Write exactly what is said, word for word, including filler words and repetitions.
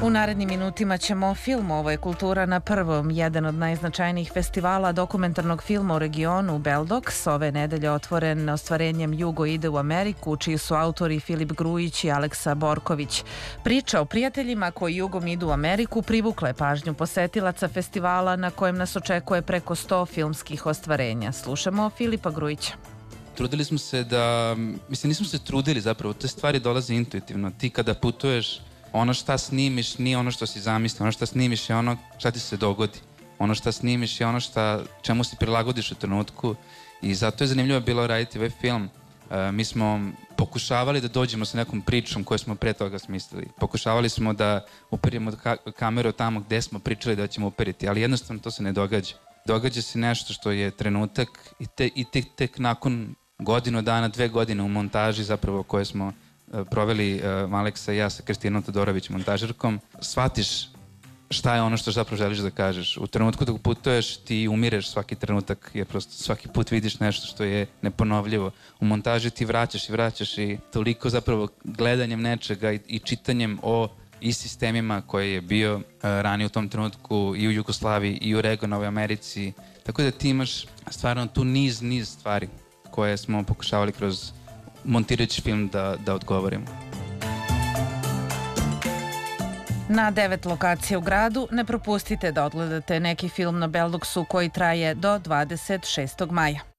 U narednim minutima ćemo film Ovo je kultura na prvom, jedan od najznačajnijih festivala dokumentarnog filma u regionu, Beldox, ove nedelje otvoren ostvarenjem Jugo ide u Ameriku, čiji su autori Filip Grujić i Aleksa Borković. Priča o prijateljima koji jugom idu u Ameriku privukla je pažnju posetilaca festivala na kojem nas očekuje preko sto filmskih ostvarenja. Slušamo Filipa Grujića. Trudili smo se da, mislim nismo se trudili zapravo, te stvari dolaze intuitivno. Ti kada putuješ, ono šta snimiš nije ono što si zamislio, ono šta snimiš je ono šta ti se dogodi. Ono šta snimiš je ono šta, čemu si prilagodiš u trenutku i zato je zanimljivo bilo raditi ovaj film. E, mi smo pokušavali da dođemo sa nekom pričom koju smo pre toga smislili. Pokušavali smo da uperimo ka kameru tamo gde smo pričali da ćemo uperiti, ali jednostavno to se ne događa. Događa se nešto što je trenutak i, te, i tek, tek nakon godinu dana, dve godine u montaži zapravo koje smo proveli uh, Aleksa i ja sa Kristinom Todorović montažerkom, shvatiš šta je ono što zapravo želiš da kažeš. U trenutku dok putuješ ti umireš svaki trenutak jer prosto svaki put vidiš nešto što je neponovljivo. U montaži ti vraćaš i vraćaš i toliko zapravo gledanjem nečega i, i čitanjem o i sistemima koje je bio uh, ranije u tom trenutku i u Jugoslaviji i u regionalnoj Americi. Tako da ti imaš stvarno tu niz, niz stvari koje smo pokušavali kroz montirajući film da, da odgovorimo. Na devet lokacija u gradu ne propustite da odgledate neki film na Beldoxu koji traje do dvadeset šestog maja.